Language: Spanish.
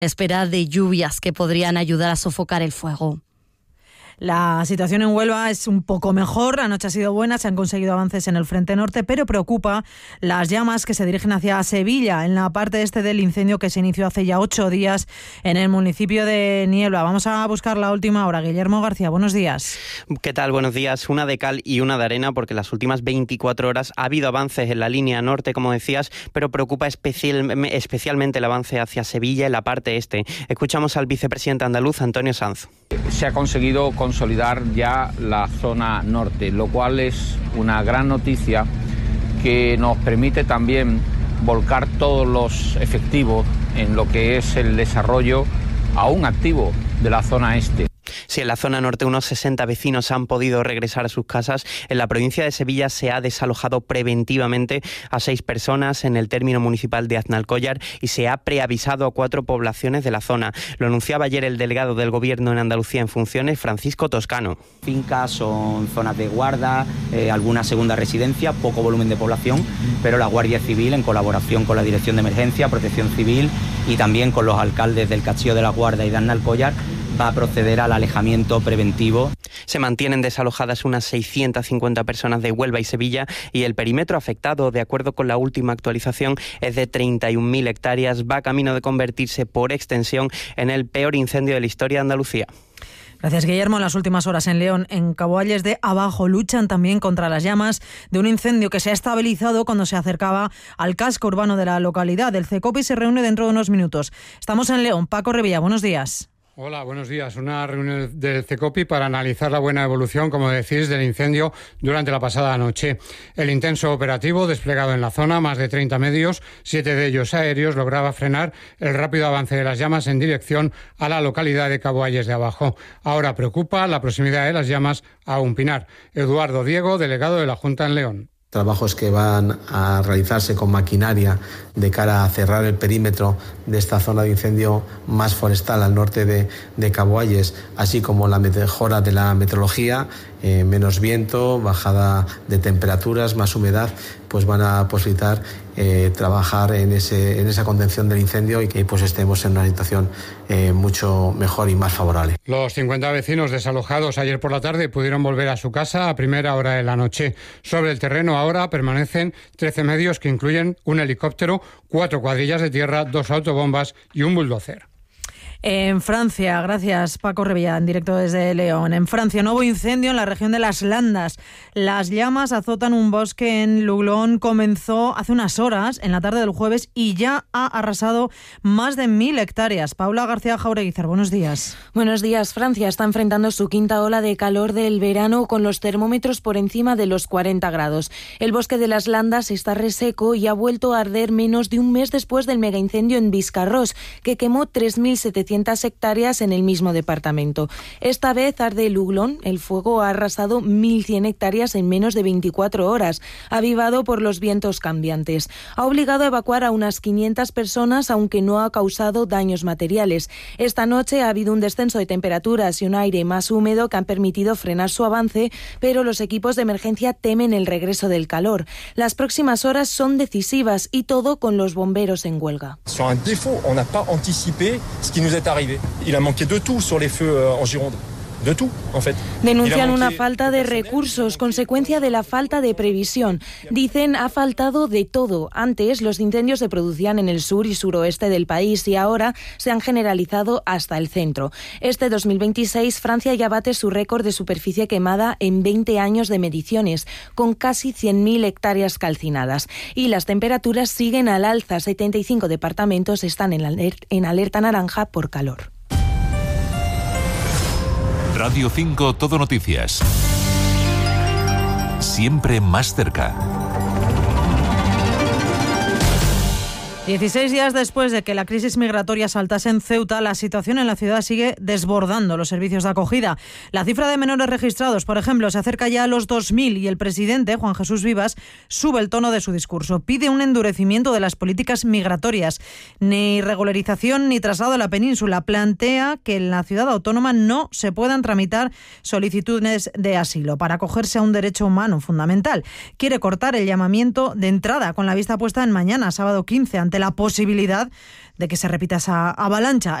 espera de lluvias que podrían ayudar a sofocar el fuego. La situación en Huelva es un poco mejor, la noche ha sido buena, se han conseguido avances en el frente norte, pero preocupa las llamas que se dirigen hacia Sevilla, en la parte este del incendio que se inició hace ya 8 días en el municipio de Niebla. Vamos a buscar la última hora. Guillermo García, buenos días. ¿Qué tal? Buenos días. Una de cal y una de arena, porque en las últimas 24 horas ha habido avances en la línea norte, como decías, pero preocupa especialmente el avance hacia Sevilla, en la parte este. Escuchamos al vicepresidente andaluz, Antonio Sanz. Se ha conseguido consolidar ya la zona norte, lo cual es una gran noticia que nos permite también volcar todos los efectivos en lo que es el desarrollo aún activo de la zona este. Sí, en la zona norte unos 60 vecinos han podido regresar a sus casas. En la provincia de Sevilla se ha desalojado preventivamente a 6 personas en el término municipal de Aznalcóllar y se ha preavisado a 4 poblaciones de la zona. Lo anunciaba ayer el delegado del Gobierno en Andalucía en funciones, Francisco Toscano. Fincas son zonas de guarda, alguna segunda residencia, poco volumen de población, pero la Guardia Civil, en colaboración con la Dirección de Emergencia, Protección Civil y también con los alcaldes del Castillo de la Guarda y de Aznalcóllar, va a proceder al alejamiento preventivo. Se mantienen desalojadas unas 650 personas de Huelva y Sevilla y el perímetro afectado, de acuerdo con la última actualización, es de 31.000 hectáreas. Va camino de convertirse por extensión en el peor incendio de la historia de Andalucía. Gracias, Guillermo. En las últimas horas en León, en Caboalles de Abajo, luchan también contra las llamas de un incendio que se ha estabilizado cuando se acercaba al casco urbano de la localidad. El CECOPI se reúne dentro de unos minutos. Estamos en León. Paco Revilla, buenos días. Hola, buenos días. Una reunión del CECOPI para analizar la buena evolución, como decís, del incendio durante la pasada noche. El intenso operativo desplegado en la zona, más de 30 medios, 7 de ellos aéreos, lograba frenar el rápido avance de las llamas en dirección a la localidad de Caboalles de Abajo. Ahora preocupa la proximidad de las llamas a un pinar. Eduardo Diego, delegado de la Junta en León. Trabajos que van a realizarse con maquinaria de cara a cerrar el perímetro de esta zona de incendio más forestal al norte de Caboalles, así como la mejora de la meteorología, menos viento, bajada de temperaturas, más humedad, pues van a posibilitar trabajar en esa contención del incendio y que pues estemos en una situación mucho mejor y más favorable. Los 50 vecinos desalojados ayer por la tarde pudieron volver a su casa a primera hora de la noche. Sobre el terreno ahora permanecen 13 medios que incluyen un helicóptero, 4 cuadrillas de tierra, 2 autobombas y un bulldozer. En Francia, gracias Paco Revilla, en directo desde León. En Francia, nuevo incendio en la región de las Landas. Las llamas azotan un bosque en Luglón. Comenzó hace unas horas, en la tarde del jueves, y ya ha arrasado más de 1.000 hectáreas. Paula García Jaureguizar, buenos días. Buenos días. Francia está enfrentando su quinta ola de calor del verano con los termómetros por encima de los 40 grados. El bosque de las Landas está reseco y ha vuelto a arder menos de un mes después del megaincendio en Biscarrosse, que quemó 3.700 hectáreas en el mismo departamento. Esta vez arde Luglón. El fuego ha arrasado 1.100 hectáreas en menos de 24 horas, avivado por los vientos cambiantes. Ha obligado a evacuar a unas 500 personas, aunque no ha causado daños materiales. Esta noche ha habido un descenso de temperaturas y un aire más húmedo que han permitido frenar su avance, pero los equipos de emergencia temen el regreso del calor. Las próximas horas son decisivas y todo con los bomberos en huelga. Sur un défaut, on n'a pas anticipé ce qui nous est arrivé. Il a manqué de tout sur les feux en Gironde. De tout, en fait. Denuncian una falta de recursos, consecuencia de la falta de previsión. Dicen, ha faltado de todo. Antes los incendios se producían en el sur y suroeste del país y ahora se han generalizado hasta el centro. Este 2026 Francia ya bate su récord de superficie quemada en 20 años de mediciones, con casi 100.000 hectáreas calcinadas. Y las temperaturas siguen al alza. 75 departamentos están en alerta naranja por calor. Radio 5 Todo Noticias. Siempre más cerca. 16 días después de que la crisis migratoria saltase en Ceuta, la situación en la ciudad sigue desbordando los servicios de acogida. La cifra de menores registrados, por ejemplo, se acerca ya a los 2.000 y el presidente, Juan Jesús Vivas, sube el tono de su discurso. Pide un endurecimiento de las políticas migratorias. Ni regularización ni traslado a la península. Plantea que en la ciudad autónoma no se puedan tramitar solicitudes de asilo para acogerse a un derecho humano fundamental. Quiere cortar el llamamiento de entrada con la vista puesta en mañana, sábado 15, ante ante la posibilidad de que se repita esa avalancha.